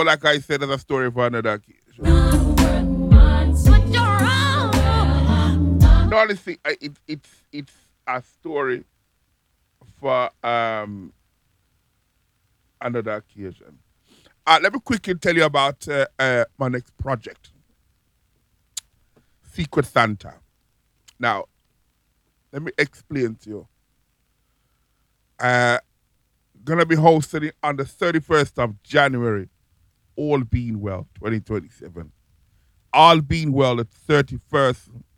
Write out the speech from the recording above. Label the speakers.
Speaker 1: But like I said, that's a story for another occasion. No, honestly, it's a story for another occasion. Let me quickly tell you about my next project, Secret Santa. Now, let me explain to you. Gonna be hosting it on the 31st of January, all being well, 2027. All being well, the 31st